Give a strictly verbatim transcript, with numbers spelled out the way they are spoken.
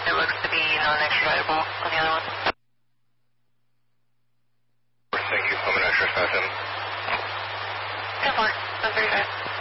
It looks to be non-extraditable on the other one. Thank you. I'm an extra five seven. ten four. That's very fast.